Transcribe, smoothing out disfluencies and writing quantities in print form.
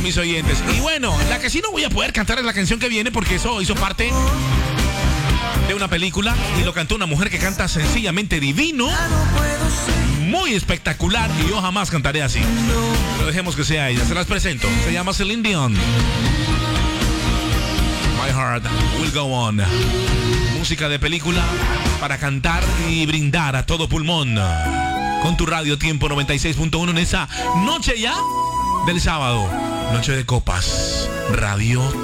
mis oyentes. Y bueno, la que sí no voy a poder cantar es la canción que viene porque eso hizo parte de una película y lo cantó una mujer que canta sencillamente divino, muy espectacular, y yo jamás cantaré así. Pero dejemos que sea ella, se las presento. Se llama Celine Dion. My Heart Will Go On. Música de película para cantar y brindar a todo pulmón con tu radio Tiempo 96.1 en esa noche ya del sábado. Noche de copas. Radio